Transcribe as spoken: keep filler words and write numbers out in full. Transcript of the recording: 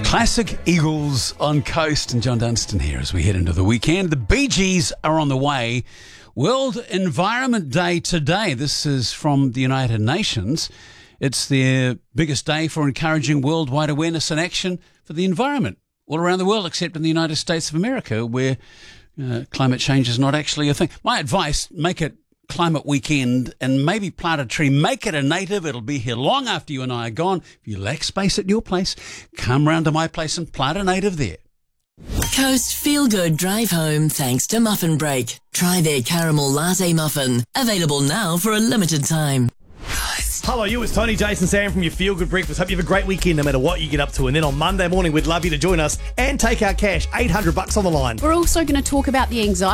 Classic Eagles on Coast, and John Dunstan here as we head into the weekend. The Bee Gees are on the way. World Environment Day today. This is from the United Nations. It's their biggest day for encouraging worldwide awareness and action for the environment all around the world, except in the United States of America, where uh, climate change is not actually a thing. My advice, make it Climate Weekend and maybe plant a tree. Make it a native. It'll be here long after you and I are gone. If you lack space at your place, come round to my place and plant a native there. Coast Feel Good Drive Home thanks to Muffin Break. Try their caramel latte muffin. Available now for a limited time. Hello, you. It's Tony, Jason, Sam from your Feel Good Breakfast. Hope you have a great weekend no matter what you get up to. And then on Monday morning, we'd love you to join us and take our cash. eight hundred bucks on the line. We're also going to talk about the anxiety